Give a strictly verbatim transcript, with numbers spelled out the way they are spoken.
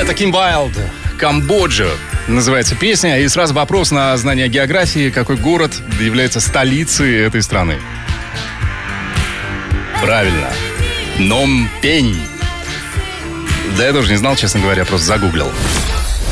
Это Kim Wilde, «Камбоджа» называется песня. И сразу вопрос на знание географии. Какой город является столицей этой страны? Правильно. Ном Пень. Да я тоже не знал, честно говоря, просто загуглил.